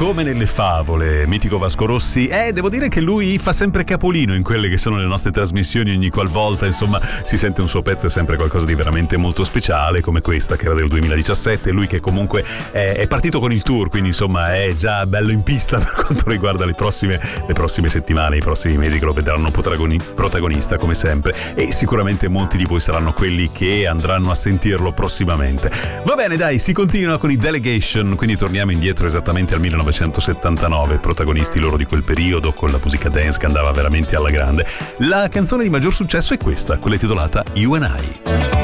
come nelle favole, mitico Vasco Rossi, devo dire che lui fa sempre capolino in quelle che sono le nostre trasmissioni ogni qualvolta, insomma, si sente un suo pezzo, è sempre qualcosa di veramente molto speciale, come questa che era del 2017, lui che comunque è partito con il tour, quindi insomma è già bello in pista per quanto riguarda le prossime settimane, i prossimi mesi che lo vedranno protagonista come sempre, e sicuramente molti di voi saranno quelli che andranno a sentirlo prossimamente. Va bene, dai, si continua con i Delegation, quindi torniamo indietro esattamente al 1979, protagonisti loro di quel periodo con la musica dance che andava veramente alla grande. La canzone di maggior successo è questa, quella intitolata You and I.